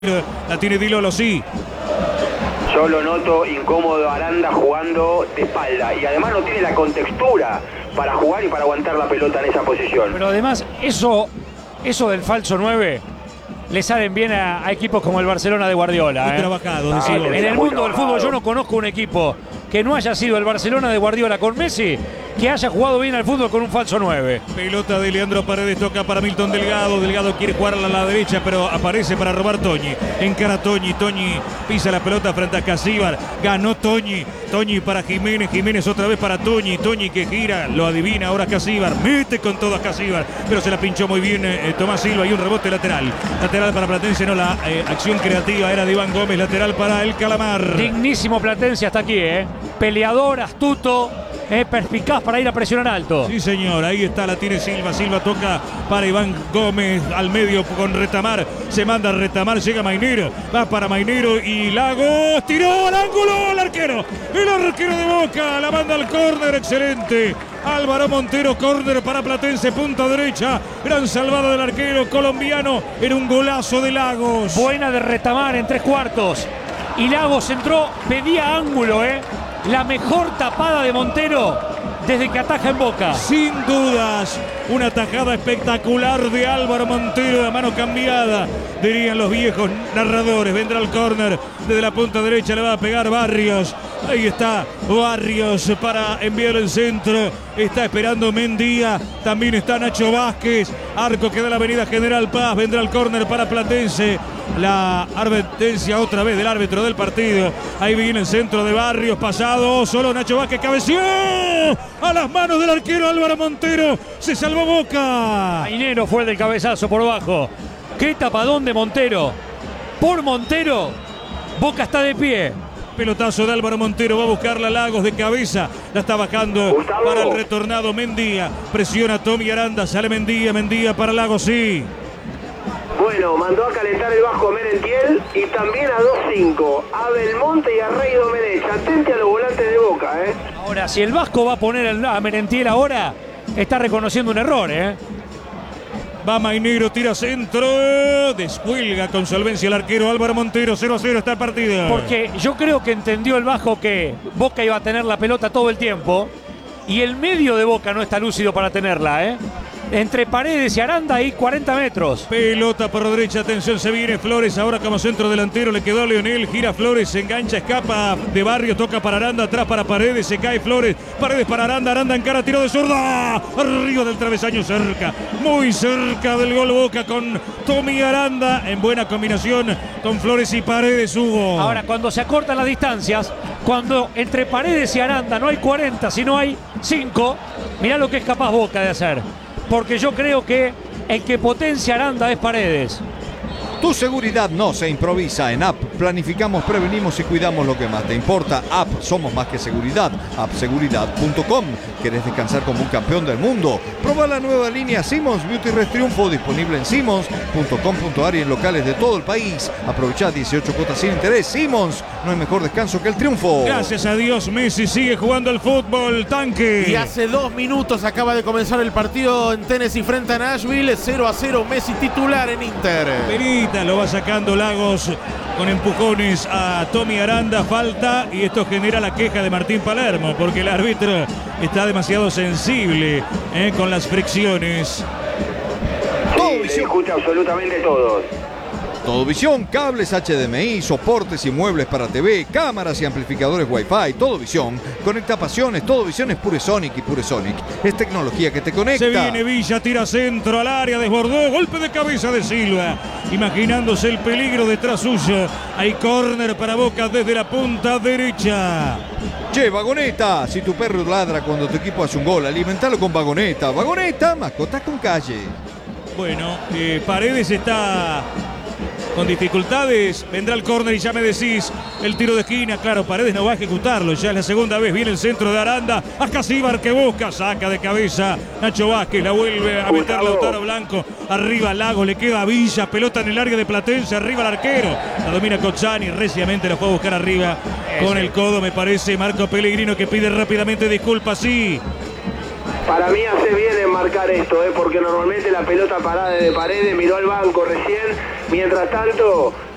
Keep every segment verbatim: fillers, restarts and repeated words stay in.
La tiene Di Lolo, sí. Yo lo noto incómodo a Aranda jugando de espalda y además no tiene la contextura para jugar y para aguantar la pelota en esa posición. Pero además eso, eso del falso nueve le salen bien a, a equipos como el Barcelona de Guardiola. Muy ¿eh? trabajado. Ah, sí, En el mundo del fútbol yo no conozco un equipo que no haya sido el Barcelona de Guardiola con Messi que haya jugado bien al fútbol con un falso nueve. Pelota de Leandro Paredes, toca para Milton Delgado. Delgado quiere jugarla a la derecha, pero aparece para robar Toñi. Encara Toñi, Toñi pisa la pelota frente a Casíbar. Ganó Toñi, Toñi para Jiménez, Jiménez otra vez para Toñi. Toñi que gira, lo adivina ahora Casíbar. Mete con todo a Casíbar, pero se la pinchó muy bien eh, Tomás Silva y un rebote lateral. Lateral para Platense, no, la eh, acción creativa era de Iván Gómez, lateral para el Calamar. Dignísimo Platense hasta aquí, ¿eh? Peleador, astuto. Eh, perspicaz para ir a presionar alto. Sí, señor, ahí está, la tiene Silva. Silva toca para Iván Gómez al medio con Retamar. Se manda a Retamar, llega Mainero. Va para Mainero y Lagos. Tiró al ángulo el arquero. El arquero de Boca la manda al córner, excelente. Álvaro Montero, córner para Platense, punta derecha. Gran salvada del arquero colombiano. Era un golazo de Lagos. Buena de Retamar en tres cuartos. Y Lagos entró, pedía ángulo, ¿eh? La mejor tapada de Montero desde que ataja en Boca. Sin dudas, una tajada espectacular de Álvaro Montero, de mano cambiada, dirían los viejos narradores. Vendrá el córner desde la punta derecha, le va a pegar Barrios. Ahí está Barrios para enviar el centro. Está esperando Mendía. También está Nacho Vázquez. Arco que da la avenida General Paz. Vendrá el córner para Platense. La advertencia otra vez del árbitro del partido. Ahí viene el centro de Barrios. Pasado. Solo Nacho Vázquez cabeció. A las manos del arquero Álvaro Montero. Se salvó Boca. Mainero fue el del cabezazo por bajo. Qué tapadón de Montero. Por Montero, Boca está de pie. Pelotazo de Álvaro Montero, va a buscarla Lagos de cabeza, la está bajando Gustavo. Para el retornado Mendía, presiona Tommy Aranda, sale Mendía, Mendía para Lagos, sí. Bueno, mandó a calentar el Vasco Merentiel y también a dos cinco, a Belmonte y a Rey Domenech. Atente a los volantes de Boca, ¿eh? Ahora, si el Vasco va a poner a Merentiel ahora, está reconociendo un error, ¿eh? Va Mainero, tira centro, descuelga con solvencia el arquero Álvaro Montero, cero a cero está el partido. Porque yo creo que entendió el Vasco que Boca iba a tener la pelota todo el tiempo y el medio de Boca no está lúcido para tenerla, ¿eh? Entre Paredes y Aranda hay cuarenta metros. Pelota por derecha, atención, se viene Flores ahora como centro delantero, le quedó a Leonel, gira Flores, se engancha, escapa de Barrio, toca para Aranda, atrás para Paredes, se cae Flores, Paredes para Aranda, Aranda en cara, tiro de zurda, arriba del travesaño, cerca, muy cerca del gol Boca con Tommy Aranda, en buena combinación con Flores y Paredes, Hugo. Ahora, cuando se acortan las distancias, cuando entre Paredes y Aranda no hay cuarenta, sino hay cinco, mirá lo que es capaz Boca de hacer. Porque yo creo que el que potencia Aranda es Paredes. Tu seguridad no se improvisa. En App planificamos, prevenimos y cuidamos lo que más te importa. App, somos más que seguridad. app seguridad punto com. ¿Querés descansar como un campeón del mundo? Proba la nueva línea Simmons Beauty Rest Triunfo, disponible en simmons punto com punto ar y en locales de todo el país. Aprovecha dieciocho cuotas sin interés. Simmons, no hay mejor descanso que el triunfo. Gracias a Dios, Messi sigue jugando al fútbol, tanque. Y hace dos minutos acaba de comenzar el partido en Tennessee frente a Nashville. cero a cero, Messi titular en Inter. Benita lo va sacando Lagos con empujones a Tommy Aranda, falta, y esto genera la queja de Martín Palermo porque el árbitro está demasiado sensible eh, con las fricciones. Sí, se escucha absolutamente todos. Todo Visión, cables H D M I, soportes y muebles para T V, cámaras y amplificadores Wi-Fi. Todo Visión conecta pasiones. Todo Visión es Pure Sonic y Pure Sonic es tecnología que te conecta. Se viene Villa, tira centro al área, desbordó, golpe de cabeza de Silva, imaginándose el peligro detrás suyo. Hay córner para Boca desde la punta derecha. Che, Vagoneta, si tu perro ladra cuando tu equipo hace un gol, alimentalo con Vagoneta. Vagoneta, mascotas con calle. Bueno, eh, Paredes está con dificultades, vendrá el córner y ya me decís el tiro de esquina, claro, Paredes no va a ejecutarlo, ya es la segunda vez, viene el centro de Aranda, a Casíbar que busca, saca de cabeza Nacho Vázquez, la vuelve a meter Lautaro Blanco, arriba Lago, le queda a Villa, pelota en el área de Platense, arriba el arquero, la domina Cochani, reciamente la fue a buscar arriba con el codo, me parece, Marco Pellegrino que pide rápidamente disculpas, sí. Para mí hace bien en marcar esto, ¿eh? Porque normalmente la pelota parada de Paredes, miró al banco recién. Mientras tanto,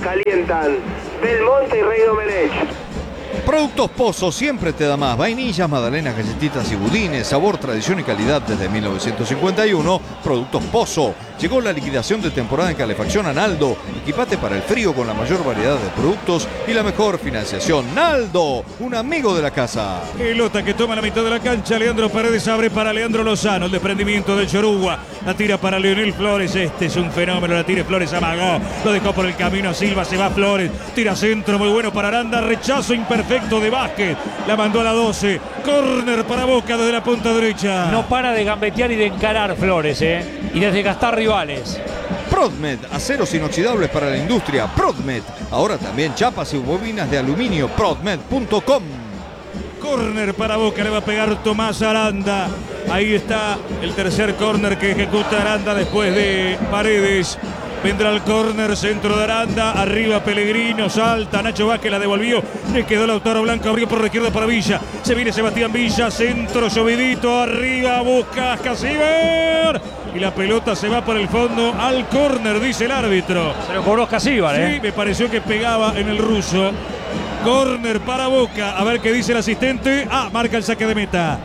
calientan Belmonte y Rey Domenech. Productos Pozo siempre te da más. Vainillas, magdalenas, galletitas y budines. Sabor, tradición y calidad desde mil novecientos cincuenta y uno. Productos Pozo. Llegó la liquidación de temporada en calefacción a Naldo. Equipate para el frío con la mayor variedad de productos y la mejor financiación. Naldo, un amigo de la casa. Pelota que toma la mitad de la cancha. Leandro Paredes abre para Leandro Lozano. El desprendimiento del Chorugua. La tira para Leonel Flores. Este es un fenómeno. La tira Flores, amagó. Lo dejó por el camino a Silva. Se va Flores. Tira centro muy bueno para Aranda. Rechazo imperfecto de Vázquez. La mandó a la doce. Córner para Boca desde la punta derecha. No para de gambetear y de encarar Flores, ¿eh? Y de desgastar rivales. Prodmed, aceros inoxidables para la industria. Prodmed, ahora también chapas y bobinas de aluminio. Prodmed punto com. Córner para Boca, le va a pegar Tomás Aranda. Ahí está el tercer córner que ejecuta Aranda después de Paredes. Vendrá el córner, centro de Aranda, arriba Pellegrino, salta, Nacho Vázquez la devolvió, le quedó Lautaro Blanco, abrió por la izquierda para Villa, se viene Sebastián Villa, centro, llovidito, arriba, busca Casíbar, y la pelota se va por el fondo al córner, dice el árbitro. Se lo cobró Casíbar, ¿eh? Sí, me pareció que pegaba en el ruso. Córner para Boca, a ver qué dice el asistente. Ah, marca el saque de meta.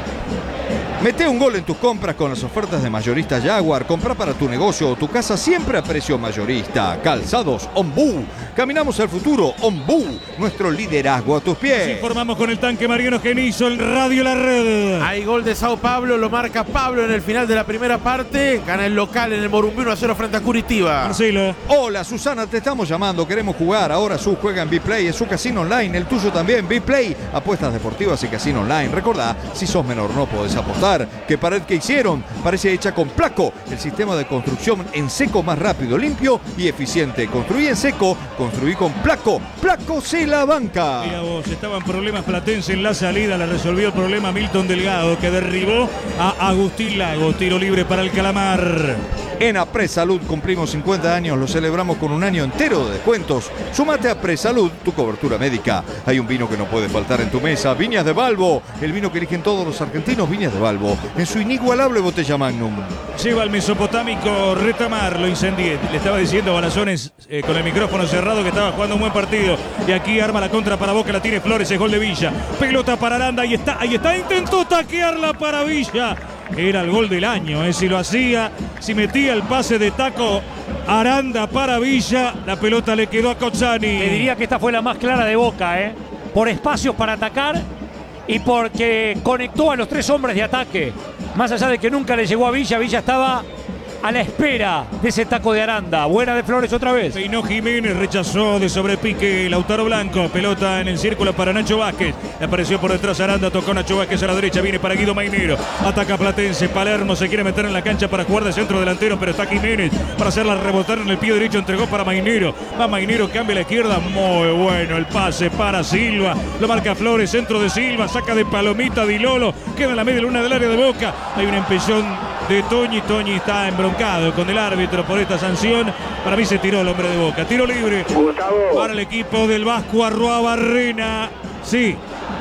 Mete un gol en tus compras con las ofertas de Mayorista Jaguar. Compra para tu negocio o tu casa siempre a precio mayorista. Calzados Ombú. Caminamos al futuro. Ombú. Nuestro liderazgo a tus pies. Nos informamos con el tanque Mariano Genizo, el Radio La Red. Hay gol de Sao Paulo, lo marca Pablo en el final de la primera parte. Gana el local en el Morumbí uno a cero frente a Curitiba. Marcelo. Hola Susana, te estamos llamando. Queremos jugar. Ahora Su juega en B-Play. Es su casino online. El tuyo también. B-Play. Apuestas deportivas y casino online. Recordá, si sos menor no podés apostar. ¿Qué pared que hicieron? Parece hecha con Placo, el sistema de construcción en seco más rápido, limpio y eficiente. Construí en seco, construí con Placo. Placo se la banca. Mira vos, estaban problemas Platense en la salida, le resolvió el problema Milton Delgado, que derribó a Agustín Lago. Tiro libre para el Calamar. En Apresalud cumplimos cincuenta años, lo celebramos con un año entero de descuentos. Súmate a Apresalud, tu cobertura médica. Hay un vino que no puede faltar en tu mesa, Viñas de Balbo. El vino que eligen todos los argentinos, Viñas de Balbo. En su inigualable botella Magnum. Lleva al mesopotámico Retamar, lo incendié. Le estaba diciendo a Balazones eh, con el micrófono cerrado que estaba jugando un buen partido. Y aquí arma la contra para Boca, la tiene Flores, es gol de Villa. Pelota para Aranda, ahí está, ahí está, intentó taquearla para Villa. Era el gol del año, eh. Si lo hacía, si metía el pase de taco Aranda para Villa, la pelota le quedó a Cozzani. Te diría que esta fue la más clara de Boca, ¿eh? Por espacios para atacar y porque conectó a los tres hombres de ataque. Más allá de que nunca le llegó a Villa, Villa estaba a la espera de ese taco de Aranda. Buena de Flores otra vez. Peinó Jiménez, rechazó de sobrepique Lautaro Blanco. Pelota en el círculo para Nacho Vázquez. Le apareció por detrás Aranda, tocó Nacho Vázquez a la derecha. Viene para Guido Mainero. Ataca Platense. Palermo se quiere meter en la cancha para jugar de centro delantero, pero está Jiménez para hacerla rebotar en el pie derecho. Entregó para Mainero. Va Mainero, cambia a la izquierda. Muy bueno el pase para Silva. Lo marca Flores, centro de Silva. Saca de Palomita, Di Lolo. Queda en la media luna del área de Boca. Hay un empellón de Toñi. Toñi está embroncado con el árbitro por esta sanción. Para mí se tiró el hombre de Boca. Tiro libre Gustavo, para el equipo del Vasco Arrua Barrena. Sí.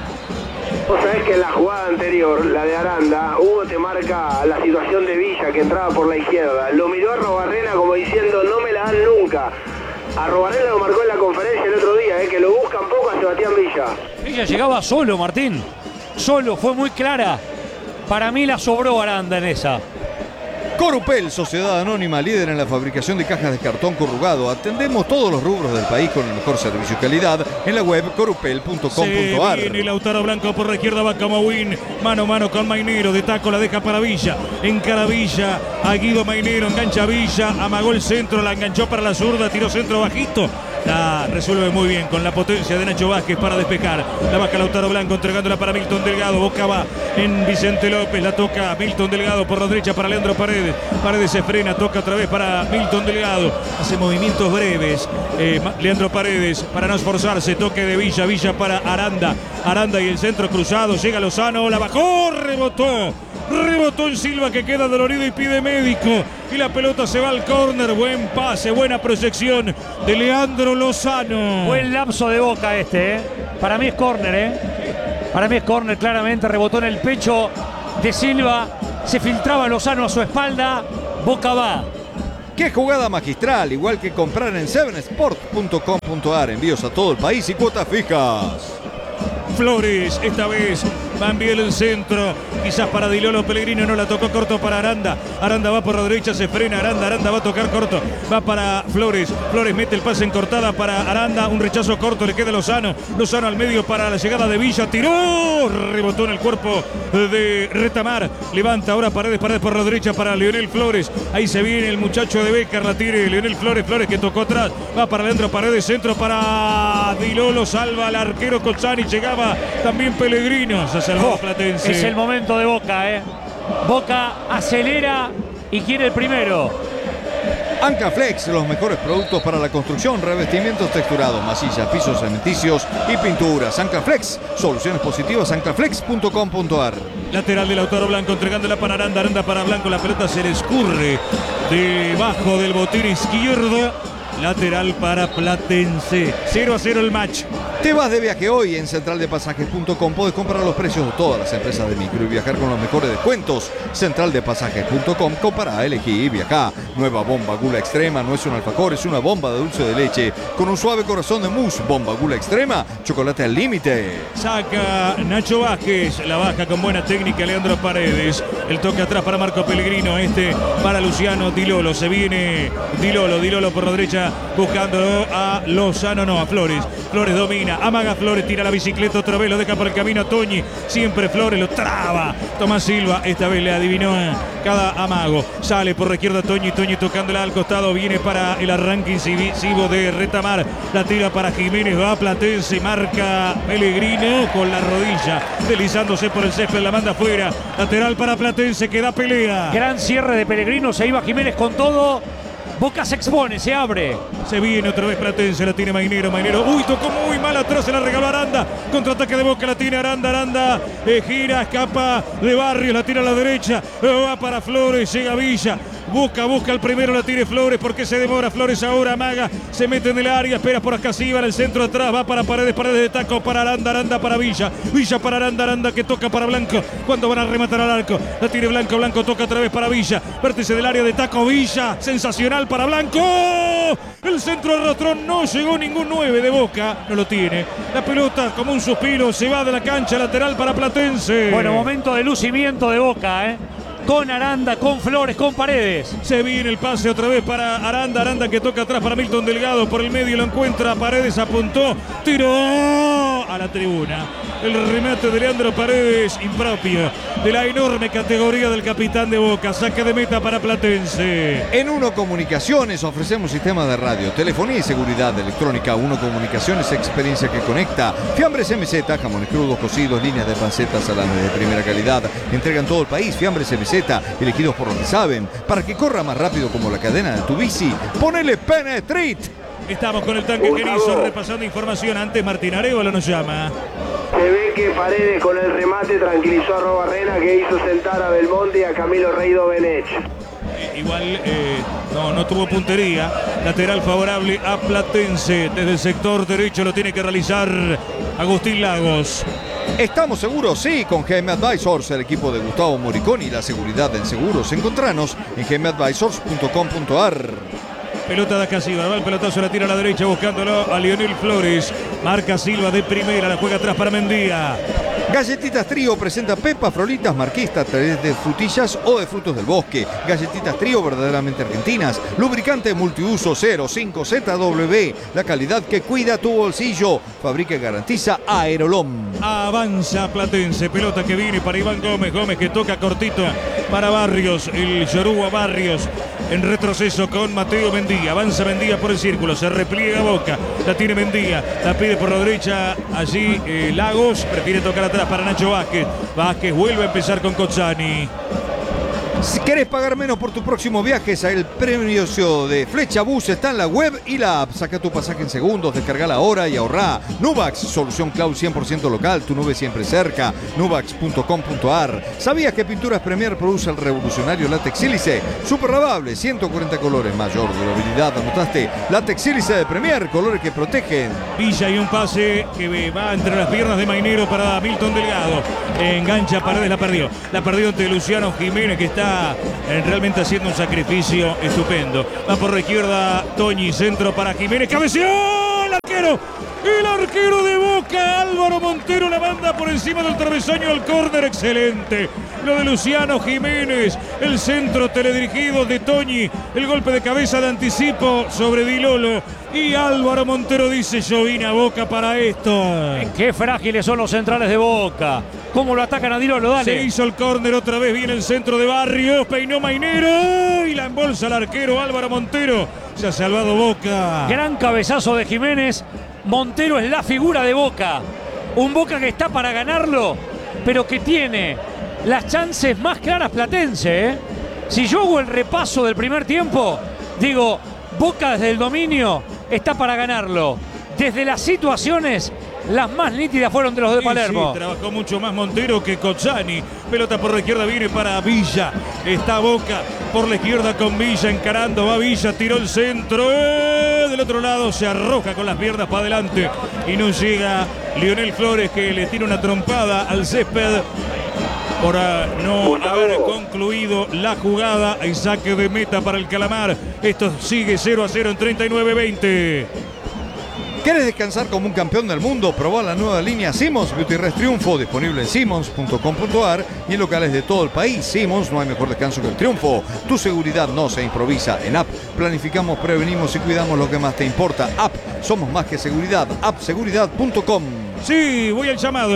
vos sabés que en la jugada anterior, la de Aranda, Hugo te marca la situación de Villa que entraba por la izquierda. Lo miró a Arrobarrena como diciendo no me la dan nunca. Arrobarrena lo marcó en la conferencia el otro día, eh, que lo buscan poco a Sebastián Villa. Villa llegaba solo, Martín. Solo, fue muy clara. Para mí la sobró Aranda en esa. Corupel, sociedad anónima líder en la fabricación de cajas de cartón corrugado. Atendemos todos los rubros del país con el mejor servicio y calidad en la web corupel punto com punto ar. Se viene Lautaro Blanco por la izquierda, va Camauín, mano a mano con Mainero, de taco la deja para Villa, encara Villa, a Guido Mainero, engancha Villa, amagó el centro, la enganchó para la zurda, tiró centro bajito. La resuelve muy bien con la potencia de Nacho Vázquez para despejar. La baja Lautaro Blanco entregándola para Milton Delgado. Boca va en Vicente López. La toca Milton Delgado por la derecha para Leandro Paredes. Paredes se frena, toca otra vez para Milton Delgado. Hace movimientos breves. Eh, Leandro Paredes para no esforzarse. Toque de Villa. Villa para Aranda. Aranda y el centro cruzado. Llega Lozano. La bajó. Rebotó. Rebotó en Silva que queda dolorido y pide médico. Y la pelota se va al córner. Buen pase, buena proyección de Leandro Lozano. Buen lapso de Boca este, ¿eh? Para mí es córner, ¿eh? Para mí es córner, claramente. Rebotó en el pecho de Silva. Se filtraba Lozano a su espalda. Boca va. ¡Qué jugada magistral! Igual que comprar en seven sport punto com punto a r. Envíos a todo el país y cuotas fijas. Flores, esta vez va bien el centro, quizás para Dilolo Pellegrino, no la tocó corto para Aranda. Aranda va por la derecha, se frena Aranda, Aranda va a tocar corto, va para Flores. Flores mete el pase en cortada para Aranda, un rechazo corto, le queda Lozano. Lozano al medio para la llegada de Villa, tiró, rebotó en el cuerpo de Retamar. Levanta ahora Paredes, Paredes por la derecha para Leonel Flores. Ahí se viene el muchacho de Becar, la tire Leonel Flores, Flores que tocó atrás, va para adentro, Paredes, centro para Dilolo, salva al arquero Cozzani, llegaba también Pellegrino, se salvó Platense. Es el momento de Boca, ¿eh? Boca acelera y quiere el primero. Ancaflex, los mejores productos para la construcción, revestimientos texturados, masillas, pisos cementicios y pinturas. Ancaflex, soluciones positivas, ancaflex punto com punto a r. Lateral del Lautaro Blanco, entregándola para Aranda, Aranda para Blanco, la pelota se le escurre debajo del botín izquierdo. Lateral para Platense. cero a cero el match. Te vas de viaje hoy en central de pasajes punto com. Puedes comprar los precios de todas las empresas de micro y viajar con los mejores descuentos. central de pasajes punto com. Compara, elegí y viajá. Nueva bomba Gula Extrema. No es un alfajor, es una bomba de dulce de leche con un suave corazón de mousse. Bomba Gula Extrema. Chocolate al límite. Saca Nacho Vázquez. La baja con buena técnica Leandro Paredes. El toque atrás para Marco Pellegrino. Este para Luciano Dilolo. Se viene Dilolo. Dilolo por la derecha buscando a Lozano. No, a Flores. Flores domina. Amaga Flores, tira la bicicleta otra vez, lo deja por el camino a Toñi. Siempre Flores lo traba. Tomás Silva, esta vez le adivinó cada amago. Sale por la izquierda Toñi, Toñi tocándola al costado. Viene para el arranque incisivo de Retamar. La tira para Jiménez, va Platense, marca Pellegrino con la rodilla, deslizándose por el césped, la manda afuera. Lateral para Platense, que da pelea. Gran cierre de Pellegrino, se iba Jiménez con todo. Boca se expone, se abre. Se viene otra vez Platense, la tiene Mainero, Mainero. Uy, tocó muy mal atrás, se la regaló Aranda. Contraataque de Boca, la tiene Aranda, Aranda. Eh, gira, escapa de Barrios, la tira a la derecha. Eh, va para Flores, llega Villa. Busca, busca el primero, la tire Flores. porque se demora? Flores ahora, amaga. Se mete en el área, espera por acá, sí, va en el centro atrás. Va para Paredes, Paredes de taco para Aranda, Aranda para Villa. Villa para Aranda, Aranda que toca para Blanco. Cuando van a rematar al arco, la tire Blanco, Blanco toca otra vez para Villa. Vértice del área de taco, Villa. Sensacional para Blanco. El centro de Rostrón, no llegó ningún nueve de Boca. No lo tiene. La pelota como un suspiro se va de la cancha, lateral para Platense. Bueno, momento de lucimiento de Boca, ¿eh? Con Aranda, con Flores, con Paredes. Se viene el pase otra vez para Aranda. Aranda que toca atrás para Milton Delgado. Por el medio lo encuentra. Paredes apuntó. Tiró a la tribuna. El remate de Leandro Paredes, impropio de la enorme categoría del capitán de Boca. Saque de meta para Platense. En Uno Comunicaciones ofrecemos sistemas de radio, telefonía y seguridad electrónica. Uno Comunicaciones, experiencia que conecta. Fiambres M Z, jamones crudos, cocidos, líneas de panceta, salames de primera calidad. Entregan todo el país. Fiambres M Z, elegidos por los que saben. Para que corra más rápido como la cadena de tu bici, ponele Penetrit. Estamos con el tanque Genizo repasando información. Antes Martín Arevalo nos llama. Se ve que Paredes con el remate tranquilizó a Robarrena, que hizo sentar a Belmonte y a Camilo Rey Domenech. Eh, igual eh, no, no tuvo puntería. Lateral favorable a Platense. Desde el sector derecho lo tiene que realizar Agustín Lagos. ¿Estamos seguros? Sí, con G M Advisors, el equipo de Gustavo Moriconi y la seguridad en seguros. Encontranos en g m advisors punto com punto a r. Pelota de acá Silva, va el pelotazo, la tira a la derecha buscándolo a Leonel Flores. Marca Silva de primera, la juega atrás para Mendía. Galletitas Trío presenta Pepas Frolitas Marquista a través de frutillas o de frutos del bosque. Galletitas Trío verdaderamente argentinas. Lubricante multiuso cero cinco Z W. La calidad que cuida tu bolsillo. Fabrica y garantiza Aerolom. Avanza Platense. Pelota que viene para Iván Gómez. Gómez que toca cortito para Barrios. El Yoruba Barrios en retroceso con Mateo Mendía. Avanza Mendía por el círculo. Se repliega Boca. La tiene Mendía. La pide por la derecha. Allí eh, Lagos. Prefiere tocar atrás para Nacho Vázquez. Vázquez vuelve a empezar con Cozzani. Si querés pagar menos por tus próximos viajes, el precio de Flecha Bus está en la web y la app. Saca tu pasaje en segundos, descargala ahora y ahorrá. Nubax, solución cloud cien por ciento local, tu nube siempre cerca. nubax punto com punto a r. ¿Sabías que Pinturas Premier produce el revolucionario látex sílice? Super lavable, ciento cuarenta colores, mayor durabilidad. ¿Anotaste? Látex sílice de Premier, colores que protegen. Villa y un pase que va entre las piernas de Mainero para Milton Delgado. Engancha Paredes, la perdió. La perdió ante Luciano Jiménez, que está está eh, realmente haciendo un sacrificio estupendo. Va por la izquierda Toñi, centro para Jiménez, cabeceó el arquero. El arquero de Boca, Álvaro Montero, la manda por encima del travesaño al córner. Excelente. Lo de Luciano Jiménez. El centro teledirigido de Toñi. El golpe de cabeza de anticipo sobre Di Lolo. Y Álvaro Montero dice: yo vine a Boca para esto. Qué frágiles son los centrales de Boca. ¿Cómo lo atacan a Di Lolo? Dale. Se hizo el córner otra vez. Viene el centro de Barrios. Peinó Mainero. Y la embolsa el arquero Álvaro Montero. Se ha salvado Boca. Gran cabezazo de Jiménez. Montero es la figura de Boca. Un Boca que está para ganarlo, pero que tiene las chances más claras Platense, ¿eh? Si yo hago el repaso del primer tiempo, digo, Boca desde el dominio está para ganarlo. Desde las situaciones, las más nítidas fueron de los de Palermo. Sí, sí, trabajó mucho más Montero que Cozzani. Pelota por la izquierda, viene para Villa. Está Boca por la izquierda con Villa encarando. Va Villa, tiró el centro. ¡Eh! Del otro lado se arroja con las piernas para adelante. Y no llega Lionel Flores, que le tira una trompada al césped por no haber concluido la jugada. Hay saque de meta para el Calamar. Esto sigue cero a cero en treinta y nueve veinte. ¿Quieres descansar como un campeón del mundo? Probá la nueva línea Simmons Beauty Rest Triunfo, disponible en simmons punto com punto a r y en locales de todo el país. Simmons, no hay mejor descanso que el triunfo. Tu seguridad no se improvisa. En App planificamos, prevenimos y cuidamos lo que más te importa. App, somos más que seguridad. app seguridad punto com. Sí, voy al llamado.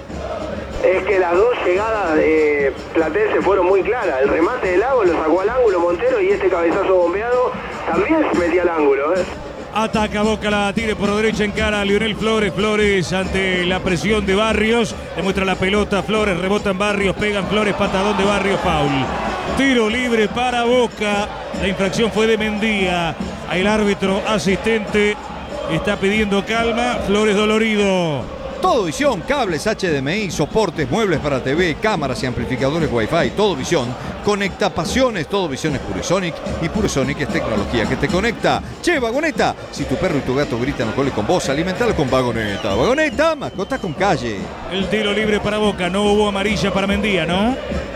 Es que las dos llegadas de Platense fueron muy claras. El remate de Lago lo sacó al ángulo Montero y este cabezazo bombeado también se metía al ángulo, ¿eh? Ataca Boca, la tire por derecha en cara a Lionel Flores. Flores ante la presión de Barrios. Le muestra la pelota. Flores rebota en Barrios. Pegan Flores, patadón de Barrios, foul. Tiro libre para Boca. La infracción fue de Mendía. El árbitro asistente está pidiendo calma. Flores dolorido. Todo Visión, cables H D M I, soportes, muebles para T V, cámaras y amplificadores Wi-Fi. Todo Visión conecta pasiones. Todo Visión es Puresonic y Puresonic es tecnología que te conecta. Che, Vagoneta, si tu perro y tu gato gritan o cole con vos, alimentalo con Vagoneta. Vagoneta, mascota con calle. El tiro libre para Boca. No hubo amarilla para Mendía, ¿no?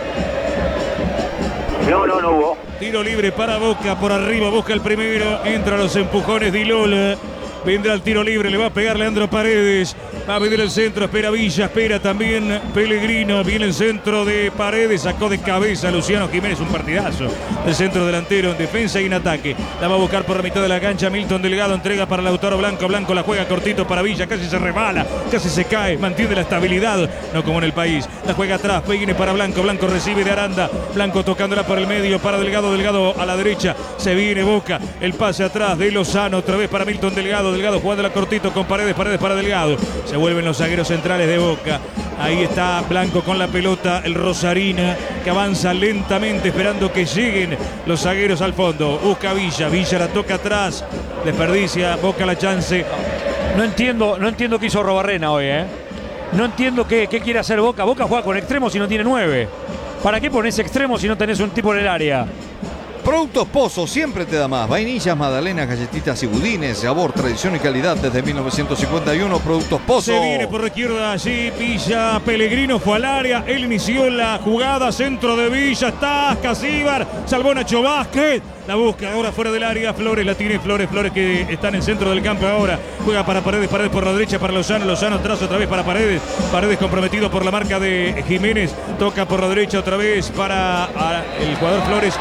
No, no, no hubo. Tiro libre para Boca. Por arriba busca el primero. Entra a los empujones Di Lolo. Vendrá el tiro libre, le va a pegar Leandro Paredes. Va a venir el centro, espera Villa, espera también Pellegrino. Viene el centro de Paredes, sacó de cabeza Luciano Jiménez, un partidazo. El centro delantero en defensa y en ataque. La va a buscar por la mitad de la cancha Milton Delgado, entrega para Lautaro Blanco. Blanco la juega cortito para Villa, casi se rebala, casi se cae, mantiene la estabilidad, no como en el país. La juega atrás, Peine para Blanco, Blanco recibe de Aranda. Blanco tocándola por el medio para Delgado, Delgado a la derecha. Se viene Boca, el pase atrás de Lozano, otra vez para Milton Delgado. Delgado jugándola cortito con Paredes, Paredes para Delgado. Se vuelven los zagueros centrales de Boca. Ahí está Blanco con la pelota, el Rosarina que avanza lentamente esperando que lleguen los zagueros al fondo. Busca Villa, Villa la toca atrás, desperdicia Boca la chance. No entiendo, no entiendo qué hizo Robarrena hoy, ¿eh? No entiendo qué, qué quiere hacer Boca. Boca juega con extremos si no tiene nueve. ¿Para qué pones extremos si no tenés un tipo en el área? Productos Pozo siempre te da más. Vainillas, magdalenas, galletitas y budines. Sabor, tradición y calidad desde mil novecientos cincuenta y uno. Productos Pozo. Se viene por la izquierda allí Villa. Pellegrino fue al área. Él inició la jugada. Centro de Villa. Está Casíbar. Salvó Nacho Vázquez. La busca ahora fuera del área. Flores la tiene. Flores, Flores que está en el centro del campo ahora. Juega para Paredes. Paredes por la derecha para Lozano. Lozano atrás otra vez para Paredes. Paredes comprometido por la marca de Jiménez. Toca por la derecha otra vez para el jugador Flores.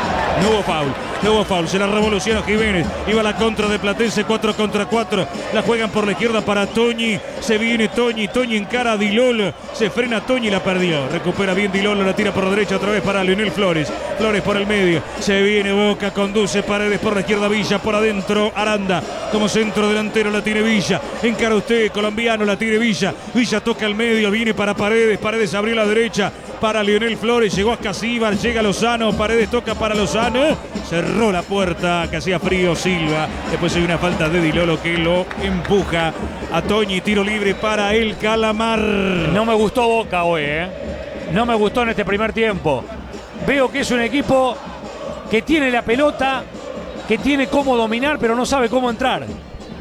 No hubo foul, no hubo foul, se la revoluciona Jiménez, iba la contra de Platense, cuatro contra cuatro, la juegan por la izquierda para Toñi, se viene Toñi, Toñi encara a Di Lolo, se frena Toñi, la perdió, recupera bien Di Lolo, la tira por la derecha otra vez para Lionel Flores, Flores por el medio, se viene Boca, conduce Paredes por la izquierda, Villa por adentro, Aranda, como centro delantero la tiene Villa, encara usted, colombiano, la tiene Villa, Villa toca al medio, viene para Paredes, Paredes abrió la derecha, para Lionel Flores, llegó a Casíbar, llega Lozano, Paredes toca para Lozano, cerró la puerta, que hacía frío Silva, después hay una falta de Di Lolo que lo empuja a Toñi, tiro libre para el Calamar. No me gustó Boca hoy, ¿eh? No me gustó en este primer tiempo. Veo que es un equipo que tiene la pelota, que tiene cómo dominar, pero no sabe cómo entrar.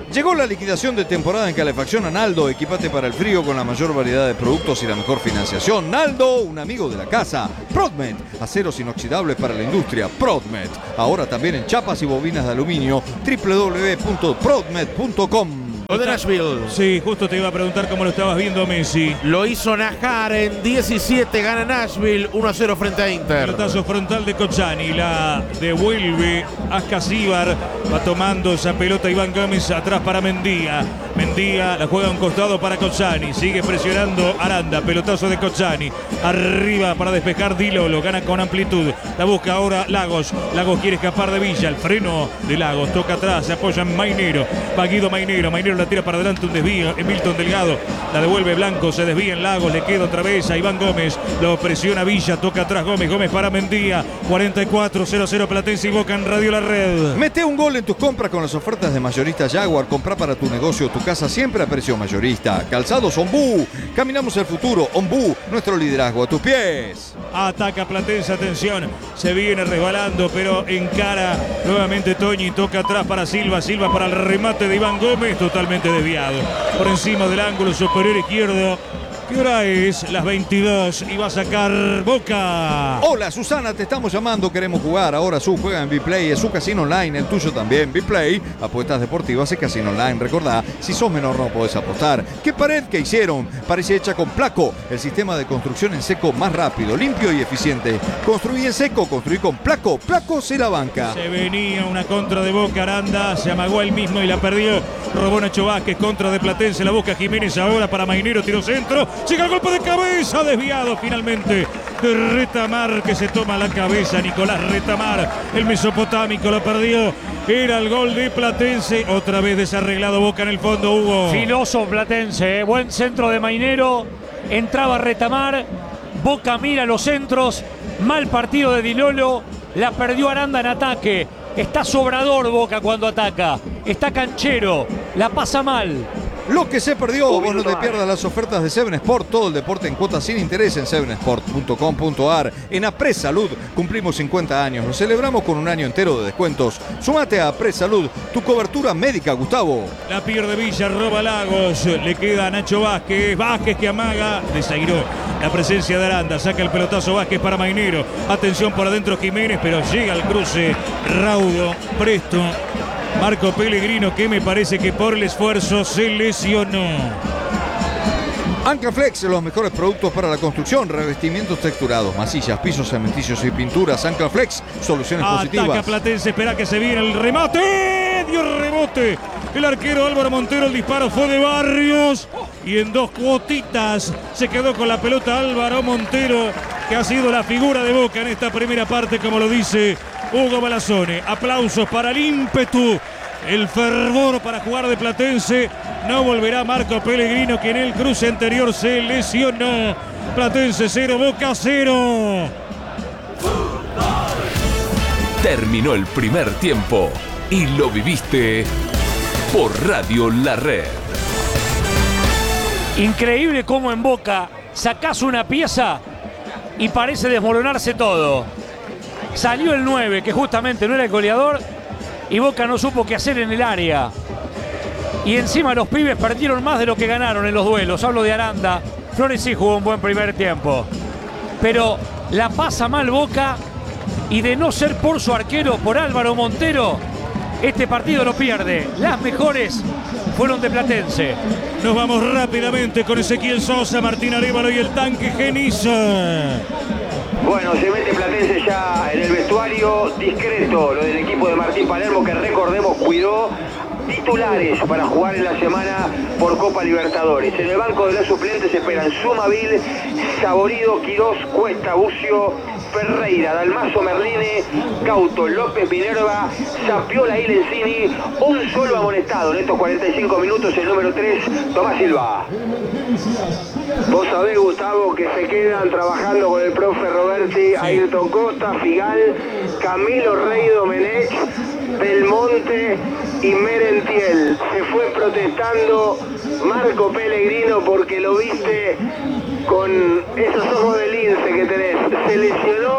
Llegó la liquidación de temporada en calefacción a Naldo. Equipate para el frío con la mayor variedad de productos y la mejor financiación. Naldo, un amigo de la casa. Prodmet, aceros inoxidables para la industria. Prodmet, ahora también en chapas y bobinas de aluminio. doble u doble u doble u punto prodmet punto com. Gol de Nashville. Sí, justo te iba a preguntar cómo lo estabas viendo, Messi. Lo hizo Najar en diecisiete, gana Nashville uno a cero frente a Inter. Pelotazo frontal de Kotxani, la devuelve Ascasíbar, va tomando esa pelota Iván Gómez atrás para Mendía. Mendía la juega a un costado para Kotxani, sigue presionando Aranda, pelotazo de Kotxani, arriba para despejar Di Lolo, gana con amplitud, la busca ahora Lagos, Lagos quiere escapar de Villa, el freno de Lagos, toca atrás, se apoya en Mainero, va Guido Mainero, Mainero la tira para adelante, un desvío en Milton Delgado, la devuelve Blanco, se desvía en Lagos, le queda otra vez a Iván Gómez, lo presiona Villa, toca atrás Gómez, Gómez para Mendía, cuarenta y cuatro cero cero Platense y Boca en Radio La Red. Mete un gol en tus compras con las ofertas de Mayorista Jaguar, compra para tu negocio o tu casa siempre a precio mayorista. Calzados Ombú, caminamos el futuro, Ombú, nuestro liderazgo a tus pies. Ataca Platense, atención, se viene resbalando, pero encara nuevamente Toñi, toca atrás para Silva, Silva para el remate de Iván Gómez, totalmente desviado, por encima del ángulo superior izquierdo. ¿Qué hora es? Las veintidós y va a sacar Boca. Hola Susana, te estamos llamando, queremos jugar. Ahora su juega en Biplay, es su casino online, el tuyo también. Biplay, apuestas deportivas y casino online. Recordá, si sos menor no podés apostar. ¿Qué pared que hicieron? Parece hecha con Placo, el sistema de construcción en seco más rápido, limpio y eficiente. Construí en seco, construí con Placo. Placo se la banca. Se venía una contra de Boca, Aranda se amagó él mismo y la perdió. Robó Nacho Vázquez, contra de Platense, la busca Jiménez ahora para Mainero, tiro centro. Llega el golpe de cabeza, desviado finalmente de Retamar, que se toma la cabeza. Nicolás Retamar, el mesopotámico, lo perdió. Era el gol de Platense, otra vez desarreglado Boca en el fondo, Hugo. Filoso Platense, eh. Buen centro de Mainero, entraba Retamar, Boca mira los centros, mal partido de Di Lolo, la perdió Aranda en ataque. Está sobrador Boca cuando ataca, está canchero, la pasa mal. Lo que se perdió, vos no te pierdas las ofertas de Seven Sport, todo el deporte en cuotas sin interés en seven sport punto com punto a r. En Apres Salud cumplimos cincuenta años, lo celebramos con un año entero de descuentos. Sumate a Apres Salud, tu cobertura médica, Gustavo. La pierde Villa, roba Lagos, le queda a Nacho Vázquez, Vázquez que amaga, desairó la presencia de Aranda, saca el pelotazo Vázquez para Mainero, atención por adentro Jiménez, pero llega al cruce raudo, presto. Marco Pellegrino, que me parece que por el esfuerzo se lesionó. Anclaflex, los mejores productos para la construcción, revestimientos texturados, masillas, pisos, cementicios y pinturas. Anclaflex, soluciones Ataca positivas. Ataca Platense, espera que se viene el remate. Dio el rebote. El arquero Álvaro Montero, el disparo fue de Barrios. Y en dos cuotitas se quedó con la pelota Álvaro Montero, que ha sido la figura de Boca en esta primera parte, como lo dice Hugo Balazzone. Aplausos para el ímpetu, el fervor para jugar de Platense. No volverá Marco Pellegrino, que en el cruce anterior se lesionó. Platense cero, Boca cero. Terminó el primer tiempo y lo viviste por Radio La Red. Increíble cómo en Boca sacás una pieza y parece desmoronarse todo. Salió el nueve, que justamente no era el goleador, y Boca no supo qué hacer en el área. Y encima los pibes perdieron más de lo que ganaron en los duelos. Hablo de Aranda. Flores sí jugó un buen primer tiempo, pero la pasa mal Boca, y de no ser por su arquero, por Álvaro Montero, este partido lo pierde. Las mejores fueron de Platense. Nos vamos rápidamente con Ezequiel Sosa, Martín Arévalo y el tanque Genizo. Bueno, se mete Platense ya en el vestuario, discreto lo del equipo de Martín Palermo, que recordemos cuidó titulares para jugar en la semana por Copa Libertadores. En el banco de los suplentes esperan Sumavil, Saborido, Quirós, Cuesta, Bucio, Ferreira, Dalmazo, Merline, Cauto, López, Minerva, Sapiola y Lenzini. Un solo amonestado en estos cuarenta y cinco minutos, el número tres, Tomás Silva. Vos sabés, Gustavo, que se quedan trabajando con el profe Roberti, Ayrton Costa, Figal, Camilo Rey Domenech, Belmonte y Merentiel. Se fue protestando Marco Pellegrino porque lo viste con esos ojos de lince que tenés. Se lesionó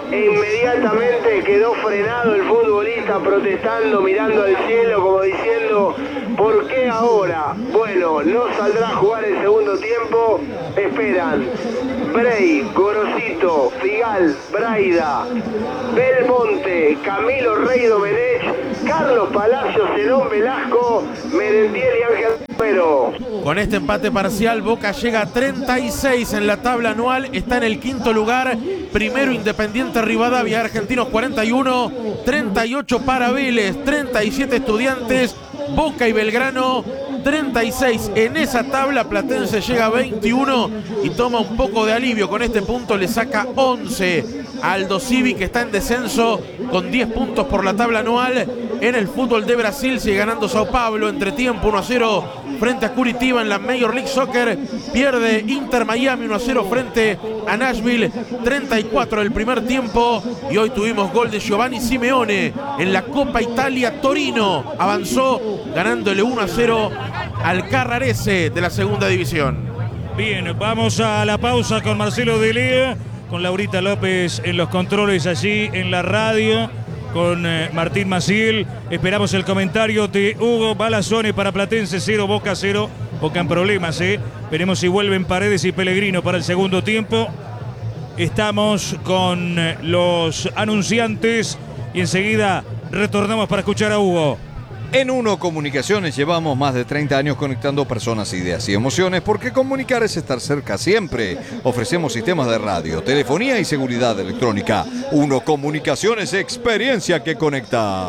e inmediatamente quedó frenado el futbolista protestando, mirando al cielo como diciendo ¿por qué ahora? Bueno, no saldrá a jugar el segundo tiempo. Esperan Bray, Gorosito, Figal, Braida, Belmonte, Camilo Rey Domenech, Carlos Palacios, Zenón Velasco, Merentiel y Ángel Romero. Con este empate parcial, Boca llega a treinta y seis en la tabla anual, está en el quinto lugar. Primero Independiente Rivadavia, Argentinos cuarenta y uno, treinta y ocho para Vélez, treinta y siete Estudiantes, Boca y Belgrano treinta y seis. En esa tabla Platense llega a veintiuno y toma un poco de alivio. Con este punto le saca once a Aldo Civi, que está en descenso con diez puntos por la tabla anual. En el fútbol de Brasil sigue ganando Sao Paulo, entretiempo uno a cero frente a Curitiba en la Major League Soccer. Pierde Inter Miami uno a cero frente a Nashville, treinta y cuatro del primer tiempo. Y hoy tuvimos gol de Giovanni Simeone en la Copa Italia. Torino avanzó ganándole uno a cero al Carrarese de la segunda división. Bien, vamos a la pausa con Marcelo Delea, con Laurita López en los controles allí en la radio, con eh, Martín Maciel. Esperamos el comentario de Hugo Balazone para Platense cero, Boca cero. Boca en problemas, ¿eh? Veremos si vuelven Paredes y Pellegrino para el segundo tiempo. Estamos con eh, los anunciantes y enseguida retornamos para escuchar a Hugo. En Uno Comunicaciones llevamos más de treinta años conectando personas, ideas y emociones, porque comunicar es estar cerca siempre. Ofrecemos sistemas de radio, telefonía y seguridad electrónica. Uno Comunicaciones, experiencia que conecta.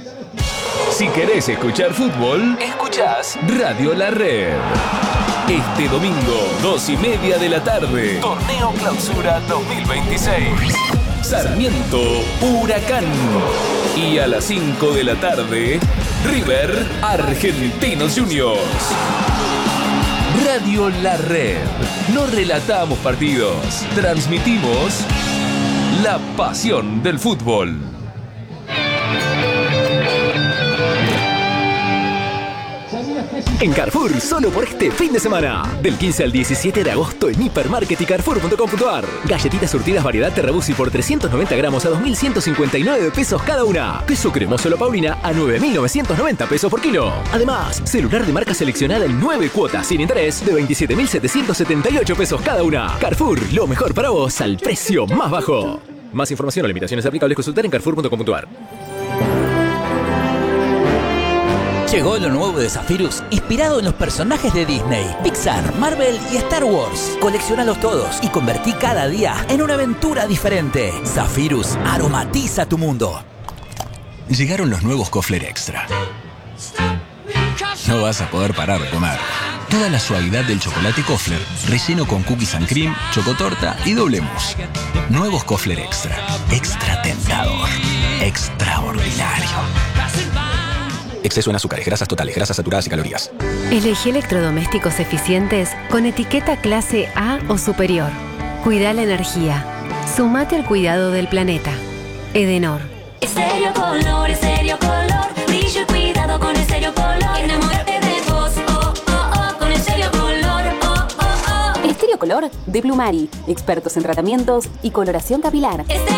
Si querés escuchar fútbol, escuchás Radio La Red. Este domingo, dos y media de la tarde, Torneo Clausura dos mil veintiséis. Sarmiento, Huracán. Y a las cinco de la tarde, River, Argentinos Juniors. Radio La Red. No relatamos partidos, transmitimos la pasión del fútbol. En Carrefour, solo por este fin de semana. Del quince al diecisiete de agosto en hipermarket y carrefour punto com punto ar. Galletitas surtidas variedad Terrabusi por trescientos noventa gramos a dos mil ciento cincuenta y nueve pesos cada una. Queso cremoso La Paulina a nueve mil novecientos noventa pesos por kilo. Además, celular de marca seleccionada en nueve cuotas sin interés de veintisiete mil setecientos setenta y ocho pesos cada una. Carrefour, lo mejor para vos al precio más bajo. Más información o limitaciones aplicables consultar en carrefour punto com punto ar. Llegó lo nuevo de Zephyrus, inspirado en los personajes de Disney, Pixar, Marvel y Star Wars. Colecciónalos todos y convertí cada día en una aventura diferente. Zephyrus aromatiza tu mundo. Llegaron los nuevos Kofler Extra. No vas a poder parar de comer. Toda la suavidad del chocolate Kofler, relleno con cookies and cream, chocotorta y doble mousse. Nuevos Kofler Extra. Extra tentador. Extraordinario. Exceso en azúcares, grasas totales, grasas saturadas y calorías. Elegí electrodomésticos eficientes con etiqueta clase A o superior. Cuida la energía. Sumate al cuidado del planeta. Edenor. Estéreo Color, Estéreo Color. Brillo y cuidado con Estéreo Color. Enamórate de vos, oh, oh, oh. Con Estéreo Color, oh, oh, oh. Estéreo Color de Plumari. Expertos en tratamientos y coloración capilar.